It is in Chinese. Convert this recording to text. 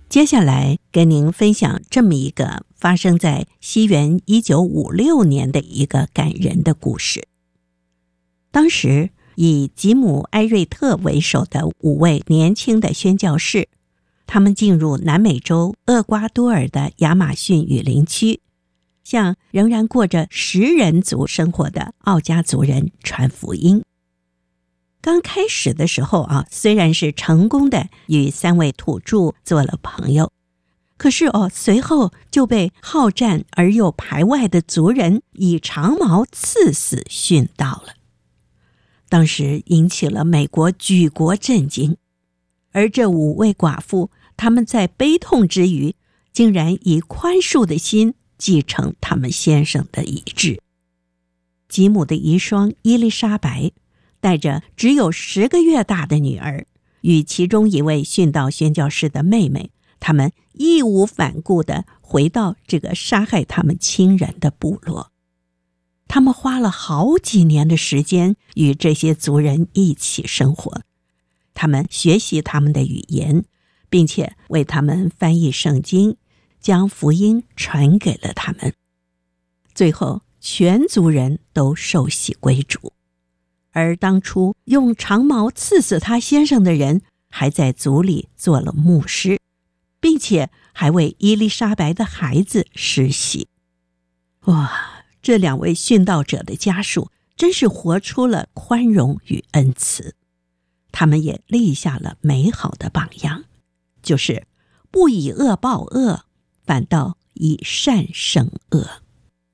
接下来跟您分享这么一个发生在西元1956年的一个感人的故事。当时以吉姆·埃瑞特为首的5位年轻的宣教士，他们进入南美洲厄瓜多尔的亚马逊雨林区，向仍然过着食人族生活的奥加族人传福音。刚开始的时候虽然是成功的与3位土著做了朋友，可是随后就被好战而又排外的族人以长矛刺死殉道了。当时引起了美国举国震惊，而这5位寡妇，他们在悲痛之余，竟然以宽恕的心继承他们先生的遗志。吉姆的遗孀伊丽莎白带着只有10个月大的女儿，与其中一位殉道宣教士的妹妹，他们义无反顾地回到这个杀害他们亲人的部落。他们花了好几年的时间与这些族人一起生活，他们学习他们的语言，并且为他们翻译圣经，将福音传给了他们。最后全族人都受洗归主，而当初用长矛刺死他先生的人还在族里做了牧师，并且还为伊丽莎白的孩子施洗。哇，这2位殉道者的家属真是活出了宽容与恩慈，他们也立下了美好的榜样，就是不以恶报恶，反倒以善胜恶。